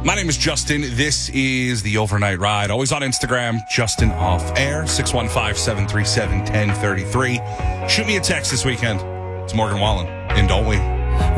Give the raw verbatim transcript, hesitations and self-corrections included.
My name is Justin. This is the Overnight Ride. Always on Instagram, Justin Off Air, six one five, seven three seven, one zero three three. Shoot me a text this weekend. It's Morgan Wallen in Don't We?